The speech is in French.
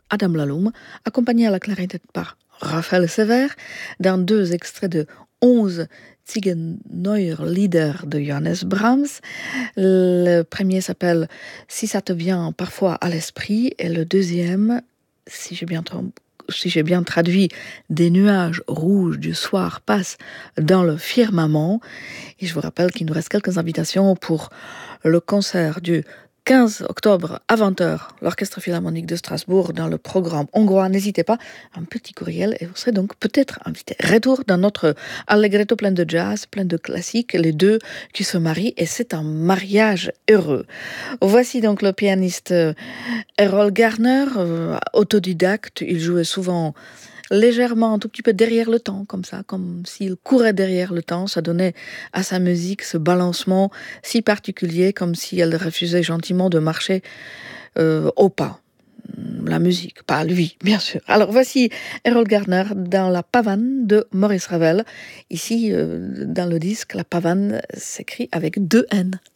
Adam Laloum, accompagné à la clarinette par Raphaël Sever, dans deux extraits de 11 Ziegenneue Lieder de Johannes Brahms. Le premier s'appelle Si ça te vient parfois à l'esprit et le deuxième, si j'ai bien traduit, Des nuages rouges du soir passent dans le firmament. Et je vous rappelle qu'il nous reste quelques invitations pour le concert du 15 octobre à 20h, l'Orchestre Philharmonique de Strasbourg dans le programme hongrois. N'hésitez pas, un petit courriel et vous serez donc peut-être invité. Retour dans notre allegretto plein de jazz, plein de classiques, les deux qui se marient et c'est un mariage heureux. Voici donc le pianiste Errol Garner, autodidacte. Il jouait souvent légèrement, un tout petit peu derrière le temps, comme ça, comme s'il courait derrière le temps. Ça donnait à sa musique ce balancement si particulier, comme si elle refusait gentiment de marcher au pas. La musique, pas lui, bien sûr. Alors voici Errol Garner dans La Pavane de Maurice Ravel. Ici, dans le disque, La Pavane s'écrit avec 2 N.